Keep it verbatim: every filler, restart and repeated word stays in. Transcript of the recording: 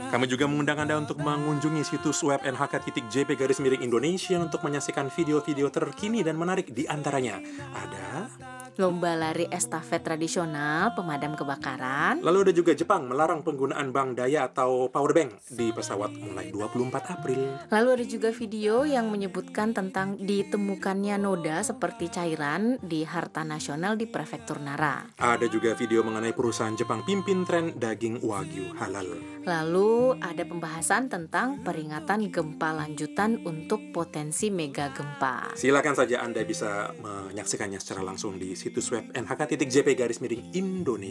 Kami juga mengundang Anda untuk mengunjungi situs web N H K titik J P garis miring Indonesia untuk menyaksikan video-video terkini dan menarik. Di antaranya ada lomba lari estafet tradisional pemadam kebakaran. Lalu ada juga Jepang melarang penggunaan bank daya atau powerbank di pesawat mulai dua puluh empat April. Lalu ada juga video yang menyebutkan tentang ditemukannya noda seperti cairan di harta nasional di Prefektur Nara. Ada juga video mengenai perusahaan Jepang pimpin tren daging wagyu halal. Lalu ada pembahasan tentang peringatan gempa lanjutan untuk potensi mega gempa. Silakan saja Anda bisa menyaksikannya secara langsung di situs web N H K titik J P garis miring Indonesia.